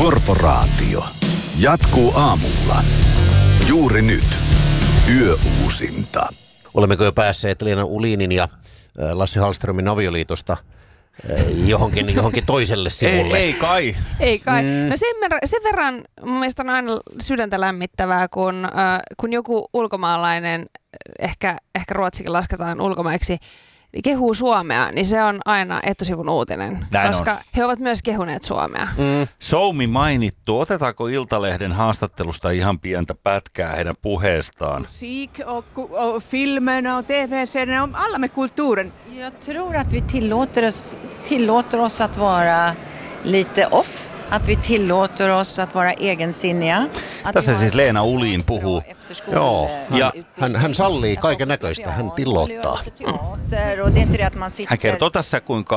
Korporaatio. Jatkuu aamulla. Juuri nyt. Yöuusinta. Olemmeko jo päässeet Leena Ulinin ja Lassi Hallströmin avioliitosta johonkin toiselle sivulle? Ei kai. Ei kai. No sen verran mun mielestä on aina sydäntä lämmittävää, kun joku ulkomaalainen, ehkä Ruotsikin lasketaan ulkomaiksi, kehuu Suomea, niin se on aina etusivun uutinen, koska he ovat myös kehuneet Suomea. Soumi mainittu. Otetaanko Iltalehden haastattelusta ihan pientä pätkää heidän puheestaan? Musik och filmerna och tv-serierna om alla med kulturen. Jag tror att vi tillåter oss att vara lite off. Att vi tillåter oss att vara egensinniga. Tässä siis Leena Ulin puhuu. Joo, hän sallii kaiken näköistä, hän tilloittaa. Hän kertoo tässä, kuinka